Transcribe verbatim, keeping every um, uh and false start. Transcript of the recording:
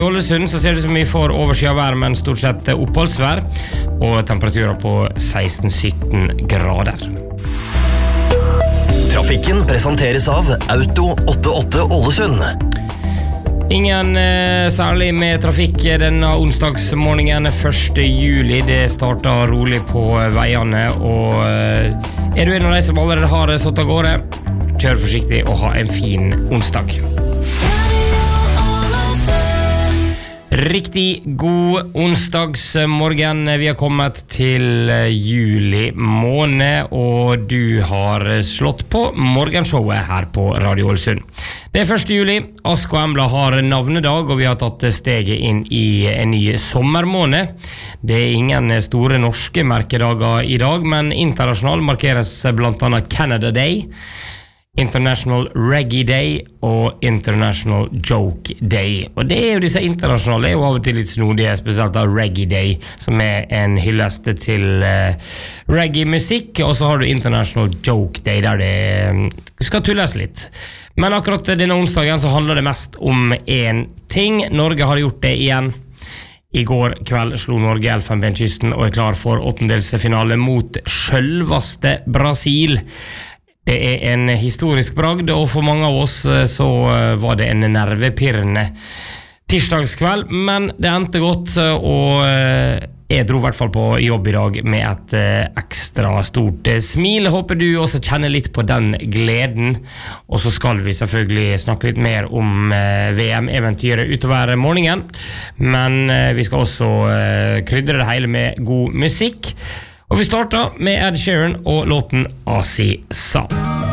I Ålesund så ser det som vi får overskyet vær, men stort sett oppholdsvær, og temperaturer på seksten til sytten grader. Trafikken presenteres av Auto åttiåtte Ålesund. Ingen eh, særlig med trafikk denne onsdagsmorgenen første juli. Det starter rolig på veiene, og eh, er du en av de som allerede har satt av gårde, kjør forsiktig og ha en fin onsdag. Riktig god onsdagsmorgen. Vi har kommet til juli måned, og du har slått på morgenshowet her på Radio Ålesund. Det er første juli. Ask og Embla har navnedag, og vi har tatt steget inn i en ny sommermåned. Det er ingen store norske merkedager i dag, men internasjonal markeres blant annet Canada Day, International Reggae Day og International Joke Day. Og det er jo disse internasjonale, det er jo av og til litt snodige, spesielt av Reggae Day, som er en hyllest til uh, reggae-musikk, og så har du International Joke Day, der det um, skal tulles litt. Men akkurat denne onsdagen så handler det mest om en ting. Norge har gjort det igjen. I går kveld slo Norge Elfenbenskysten og er klar for åttendelsfinale mot sjølvaste Brasil. Det er en historisk bragd, og for mange av oss så var det en nervepirrende tirsdagskveld, men det endte godt, og jeg dro i hvert fall på jobb i dag med et ekstra stort smil. Jeg håper du også kjenner litt på den gleden, og så skal vi selvfølgelig snakke litt mer om V M-eventyret utover morgenen, men vi skal også krydre det hele med god musikk. Og vi starter med Ed Sheeran og låten Asi Sa.